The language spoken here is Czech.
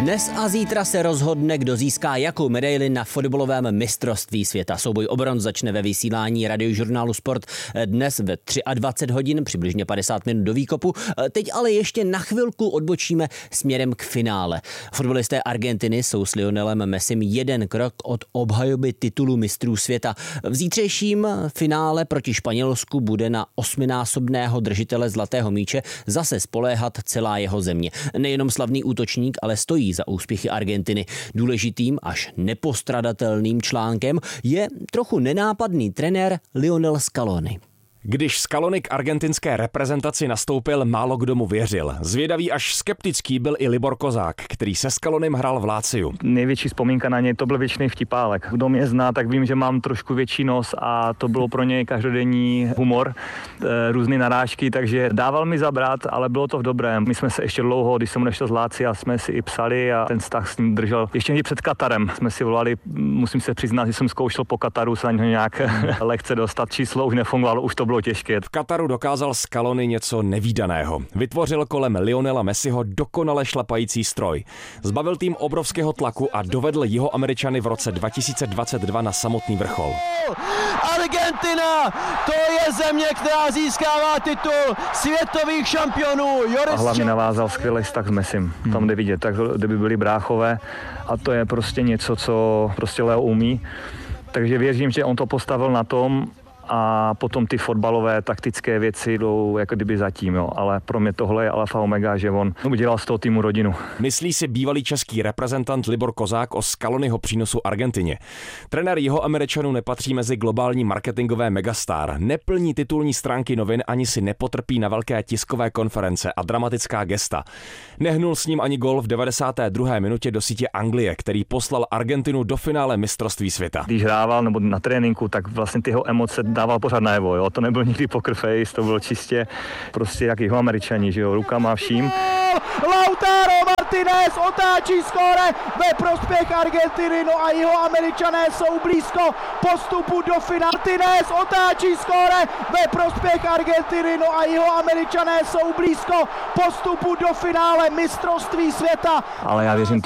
Dnes a zítra se rozhodne, kdo získá jakou medaili na fotbalovém mistrovství světa. Souboj o bronz začne ve vysílání radiožurnálu Sport dnes ve 23 hodin, přibližně 50 minut do výkopu. Teď ale ještě na chvilku odbočíme směrem k finále. Fotbalisté Argentiny jsou s Lionelem Messim jeden krok od obhajoby titulu mistrů světa. V zítřejším finále proti Španělsku bude na 8násobného držitele zlatého míče zase spoléhat celá jeho země. Nejenom slavný útočník, ale stojí za úspěchy Argentiny. Důležitým až nepostradatelným článkem je trochu nenápadný trenér Lionel Scaloni. Když Scaloni k argentinské reprezentaci nastoupil, málo kdo mu věřil. Zvědavý až skeptický byl i Libor Kozák, který se Scalonim hrál v Láciu. Největší vzpomínka na něj to byl věčný vtipálek. Kdo mě zná, tak vím, že mám trošku větší nos a to bylo pro něj každodenní humor, různé narážky, takže dával mi zabrat, ale bylo to v dobrém. My jsme se ještě dlouho, když jsem odešel z Lácia, jsme si i psali a ten vztah s ním držel. Ještě i před Katarem jsme si volali, musím se přiznat, že jsem zkoušel po Kataru se na něho nějak lehce dostat, číslo už nefungovalo, už to bylo těžké. V Kataru dokázal Scaloni něco nevídaného. Vytvořil kolem Lionela Messiho dokonale šlapající stroj. Zbavil tým obrovského tlaku a dovedl Jihoameričany v roce 2022 na samotný vrchol. Argentina, to je země, která získává titul světových šampionů. A hlavně navázal skvělý vztah s Messim. Tam jde vidět, tak kdyby byli bráchové a to je prostě něco, co prostě Leo umí. Takže věřím, že on to postavil na tom, a potom ty fotbalové taktické věci jdou jako kdyby zatím, jo. Ale pro mě tohle je alfa omega, že on udělal z toho týmu rodinu. Myslí si bývalý český reprezentant Libor Kozák o Scaloniho přínosu Argentině. Trenér Jihoameričanů nepatří mezi globální marketingové megastar, neplní titulní stránky novin ani si nepotrpí na velké tiskové konference a dramatická gesta. Nehnul s ním ani gól v 92. minutě do sítě Anglie, který poslal Argentinu do finále mistrovství světa. Když hrával nebo na tréninku, tak vlastně ty jeho emoce dával pořád najevo, jo. To nebyl nikdy poker face, to bylo čistě prostě jak Jihoameričani, že jo, rukama vším. Lautaro Martinez otáčí skóre ve prospěch Argentiny, no a Jihoameričané jsou blízko postupu do finále. Martinez otáčí skóre ve prospěch Argentiny, no a Jihoameričané jsou blízko postupu do finále mistrovství světa. Ale já věřím